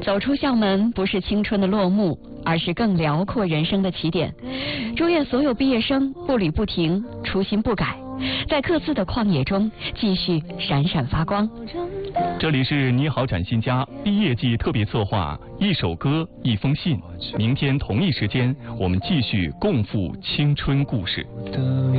走出校门不是青春的落幕，而是更辽阔人生的起点。祝愿所有毕业生步履不停，初心不改，在各自的旷野中继续闪闪发光。 这里是你好展新家毕业季特别策划，一首歌一封信。明天同一时间，我们继续共赴青春故事。